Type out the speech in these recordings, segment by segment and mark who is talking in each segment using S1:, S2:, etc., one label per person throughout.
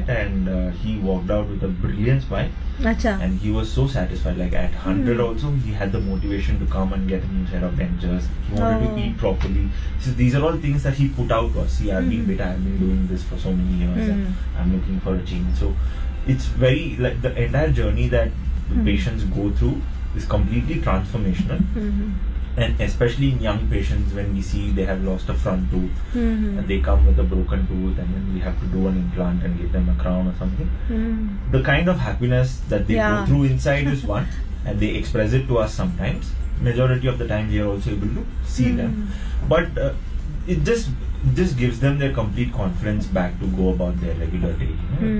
S1: implant, and he walked out with a brilliant smile.
S2: Acha.
S1: And he was so satisfied. Like at 100 also, he had the motivation to come and get a new set of dentures. He wanted to eat properly. So these are all things that he put out to us. See, I've been doing this for so many years. And I'm looking for a change. So it's very, like, the entire journey that the patients go through is completely transformational. And especially in young patients, when we see they have lost a front tooth and they come with a broken tooth, and then we have to do an implant and give them a crown or something, the kind of happiness that they go through inside is one, and they express it to us sometimes. Majority of the time we are also able to see them, but it just gives them their complete confidence back to go about their regular day.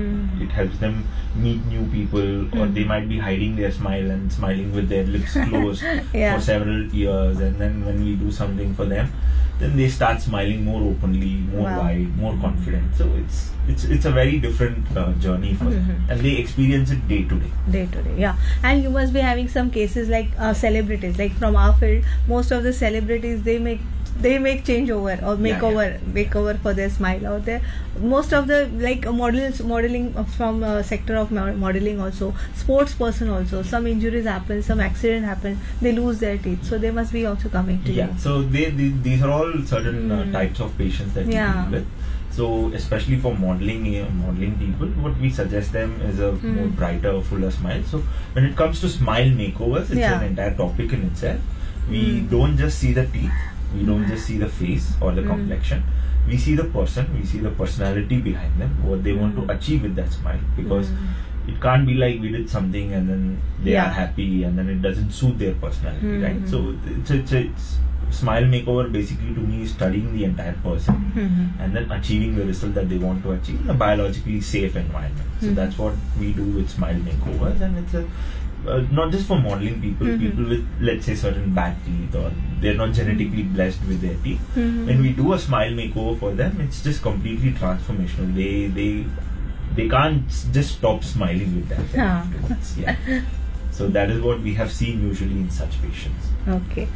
S1: It helps them meet new people, or they might be hiding their smile and smiling with their lips closed for several years, and then when we do something for them, then they start smiling more openly, more wide, more confident. So it's a very different journey for them, and they experience it day to day.
S2: And you must be having some cases like celebrities, like from our field. Most of the celebrities, they make changeover or makeover for their smile out there. Most of the modeling from sector of modeling also, sports person also, some injuries happen, some accident happen, they lose their teeth, so they must be also coming to you.
S1: So these are all certain types of patients that we deal with. So especially for modeling people, what we suggest them is a more brighter, fuller smile. So when it comes to smile makeovers, it's an entire topic in itself. We don't just see the teeth, we don't just see the face or the complexion. We see the person, we see the personality behind them, what they want to achieve with that smile. Because it can't be like we did something and then they are happy and then it doesn't suit their personality, right? So it's smile makeover basically to me is studying the entire person and then achieving the result that they want to achieve in a biologically safe environment. So that's what we do with smile makeovers, and it's not just for modeling people, people with, let's say, certain bad teeth, or they're not genetically blessed with their teeth. When we do a smile makeover for them, it's just completely transformational. They can't just stop smiling with that. So that is what we have seen usually in such patients.
S2: Okay.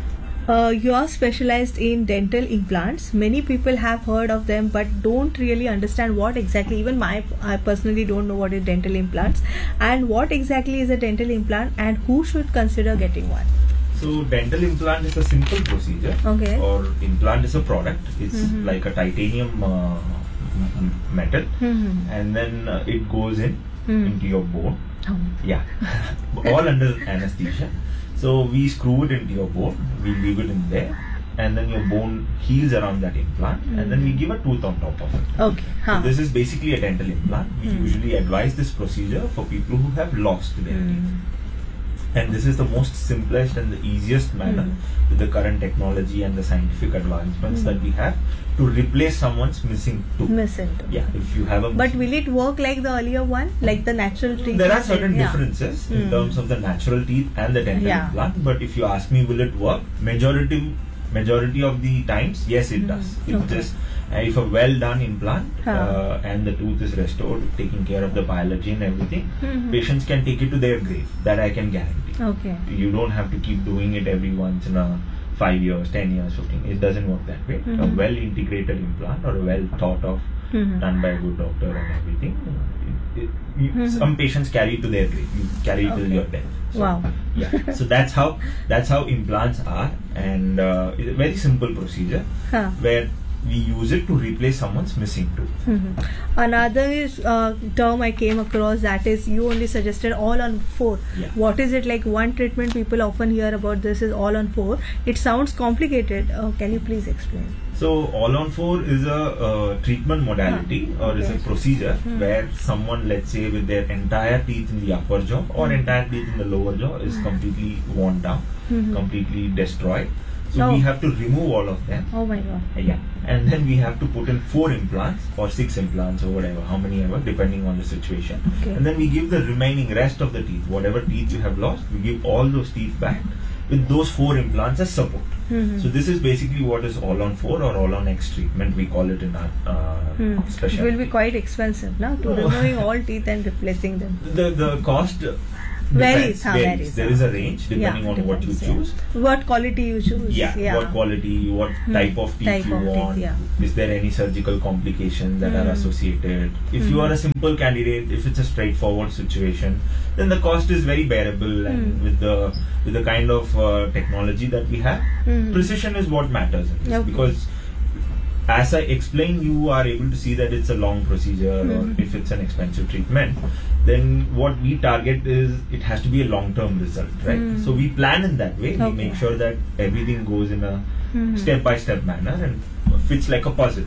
S2: You are specialized in dental implants. Many people have heard of them but don't really understand what exactly, even I personally don't know what is dental implants, and what exactly is a dental implant and who should consider getting one.
S1: So dental implant is a simple procedure, or implant is a product. It's like a titanium metal, and then it goes into your bone. All under anesthesia. So we screw it into your bone, we leave it in there, and then your bone heals around that implant, and then we give a tooth on top of it. So this is basically a dental implant. We usually advise this procedure for people who have lost their teeth. And this is the most simplest and the easiest manner with the current technology and the scientific advancements that we have to replace someone's missing tooth. If you have a
S2: But will it work like the earlier one, like the natural teeth?
S1: There are certain differences in terms of the natural teeth and the dental implant. But if you ask me, will it work? Majority of the times, yes, it does. It just, if a well done implant and the tooth is restored, taking care of the biology and everything, patients can take it to their grave. That I can guarantee. You don't have to keep doing it every once in a 5 years, 10 years, 15. It doesn't work that way. A well integrated implant or a well thought of, done by a good doctor and everything. Some patients carry it to their grave. You carry it till your death. So, so that's how implants are, and it's a very simple procedure where we use it to replace someone's missing tooth.
S2: Another term I came across, that is, you only suggested all on 4. What is it like? One treatment people often hear about this is all on 4. It sounds complicated. Can you please explain?
S1: So all on 4 is a treatment modality or is a procedure where someone, let's say, with their entire teeth in the upper jaw or entire teeth in the lower jaw is completely worn down, completely destroyed. So we have to remove all of them.
S2: Oh my God.
S1: And then we have to put in 4 implants or 6 implants or whatever, how many ever, depending on the situation. And then we give the remaining rest of the teeth, whatever teeth you have lost, we give all those teeth back with those 4 implants as support. So this is basically what is all on 4 or all on X treatment, we call it in our specialty.
S2: It will be quite expensive now to removing all teeth and replacing them.
S1: The cost
S2: Varies.
S1: There is a range depending on what you choose.
S2: What quality you choose.
S1: What quality, what type of teeth you want. Is there any surgical complications that are associated? If you are a simple candidate, if it's a straightforward situation, then the cost is very bearable, and with the kind of technology that we have, precision is what matters in this, because as I explained, you are able to see that it's a long procedure, or if it's an expensive treatment, then what we target is it has to be a long-term result, right? So we plan in that way. We make sure that everything goes in a step-by-step manner and fits like a puzzle.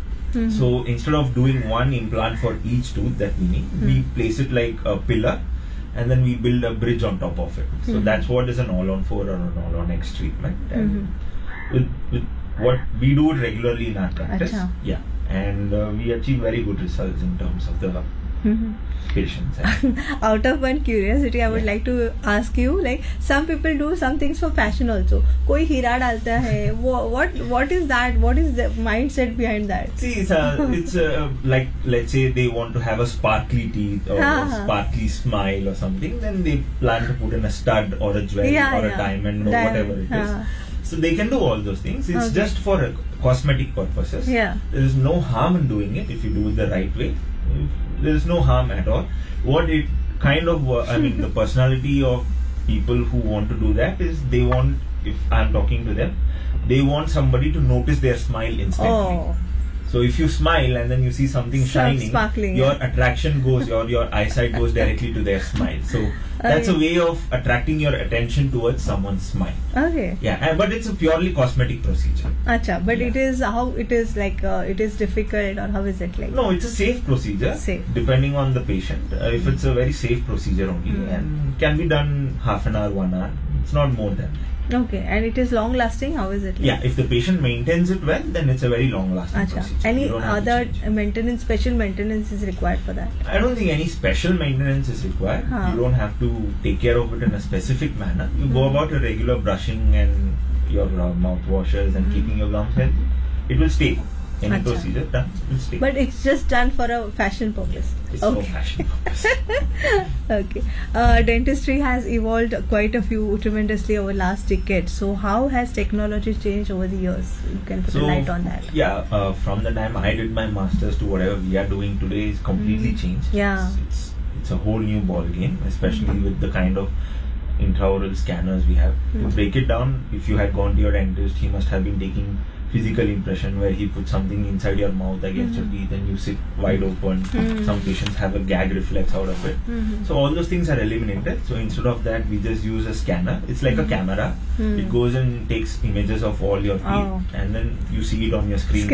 S1: So instead of doing one implant for each tooth that we need, we place it like a pillar, and then we build a bridge on top of it. So that's what is an all-on-4 or an all-on-X treatment. And with what we do it regularly in our practice, and we achieve very good results in terms of the patients.
S2: Out of one curiosity, I would like to ask you, like, some people do some things for fashion also. Koi hira dalta hai. What is that? What is the mindset behind that?
S1: See, it's like, let's say they want to have a sparkly teeth or a sparkly smile or something, then they plan to put in a stud or a jewelry or a diamond or whatever it is. So they can do all those things. It's just for cosmetic purposes. There is no harm in doing it if you do it the right way. There is no harm at all. What it kind of, the personality of people who want to do that is they want, if I'm talking to them, they want somebody to notice their smile instantly. So if you smile and then you see something shining, your attraction goes, your eyesight goes directly to their smile. So that's a way of attracting your attention towards someone's smile. But it's a purely cosmetic procedure.
S2: But it is how it is like it is difficult, or how is it like?
S1: No, it's a safe procedure. Depending on the patient. If it's a very safe procedure only, and can be done half an hour, 1 hour. It's not more than that.
S2: And it is long lasting. How is it like?
S1: If the patient maintains it well, then it's a very long lasting procedure.
S2: Any other maintenance, special maintenance is required for that?
S1: I don't think any special maintenance is required. You don't have to take care of it in a specific manner. You go about your regular brushing and your mouth washes and keeping your gums healthy. It will stay. Any procedure done will stay.
S2: But it's just done for a fashion purpose.
S1: It's for fashion purpose.
S2: Dentistry has evolved quite a few tremendously over last decade. So how has technology changed over the years? You can put a light on that.
S1: From the time I did my masters to whatever we are doing today is completely changed. It's a whole new ball game, especially with the kind of intraoral scanners we have. To break it down, if you had gone to your dentist, he must have been taking physical impression where he puts something inside your mouth against your teeth and you sit wide open. Some patients have a gag reflex out of it. So all those things are eliminated. So instead of that, we just use a scanner. It's like a camera. It goes and takes images of all your teeth and then you see it on your screen.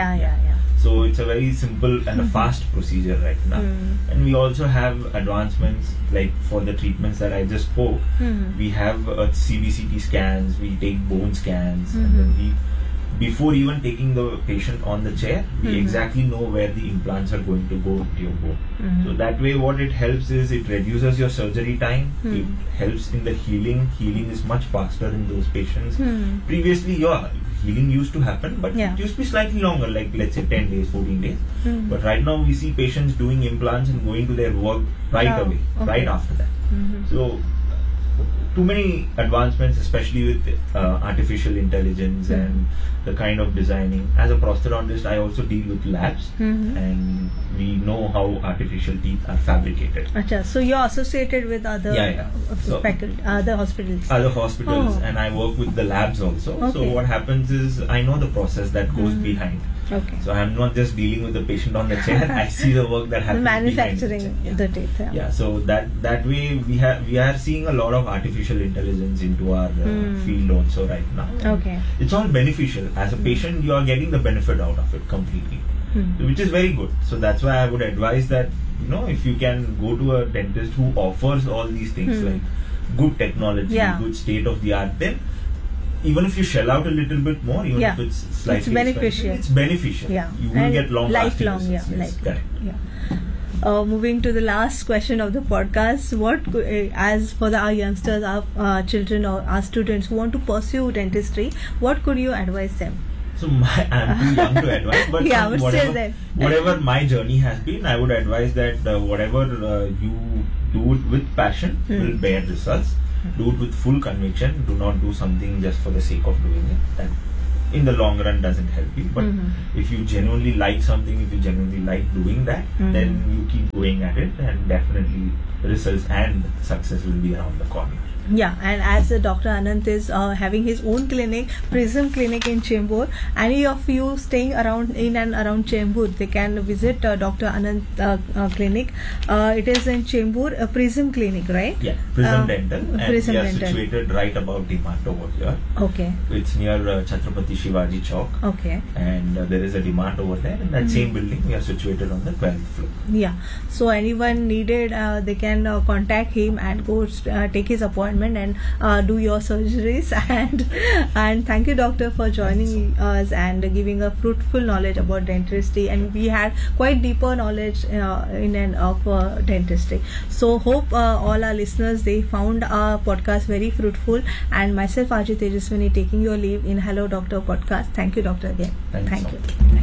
S1: So it's a very simple and a fast procedure right now. And we also have advancements like for the treatments that I just spoke. We have CBCT scans, we take bone scans, and then before even taking the patient on the chair, we exactly know where the implants are going to go to your bone. So that way what it helps is it reduces your surgery time, it helps in the healing. Healing is much faster in those patients. Previously, healing used to happen, but it used to be slightly longer, like let's say 10 days, 14 days. But right now we see patients doing implants and going to their work right away, right after that. So too many advancements, especially with artificial intelligence and the kind of designing. As a prosthodontist, I also deal with labs, and we know how artificial teeth are fabricated.
S2: So you're associated with other other hospitals?
S1: Other hospitals, and I work with the labs also. So what happens is I know the process that goes behind. So I'm not just dealing with the patient on the chair. I see the work that happens
S2: manufacturing the teeth.
S1: So that way we are seeing a lot of artificial intelligence into our field also right now. It's all beneficial. As a patient, you are getting the benefit out of it completely, which is very good. So that's why I would advise that if you can go to a dentist who offers all these things like good technology, good state of the art, then even if you shell out a little bit more, even if it's slightly
S2: beneficial,
S1: it's beneficial. You will get lifelong correct.
S2: Moving to the last question of the podcast, what as for our youngsters, our children or our students who want to pursue dentistry, what could you advise them?
S1: So I'm too young to advise, but whatever my journey has been, I would advise that whatever you do it with passion, will bear results. Do it with full conviction. Do not do something just for the sake of doing it. That in the long run doesn't help you. But if you genuinely like something, if you genuinely like doing that, then you keep going at it, and definitely results and success will be around the corner.
S2: Yeah, and as Dr. Anant is having his own clinic, Prism Clinic in Chembur, any of you staying in and around Chembur, they can visit Dr. Anant clinic. It is in Chembur, Prism Clinic, right?
S1: Yeah, Prism Dental, and
S2: Prism
S1: we are
S2: Dental.
S1: situated right above DMart over here.
S2: Okay.
S1: It's near Chhatrapati Shivaji Chowk,
S2: Okay.
S1: and there is a DMart over there. In that same building, we are situated on the 12th floor.
S2: Yeah. So anyone needed, they can contact him and go take his appointment and do your surgeries. And thank you, doctor, for joining us and giving a fruitful knowledge about dentistry. And we had quite deeper knowledge in and of dentistry. So hope all our listeners, they found our podcast very fruitful. And myself, Aji Tejaswini, taking your leave in Hello Doctor podcast. Thank you, doctor, again.
S1: Thank you so
S2: you.
S1: much.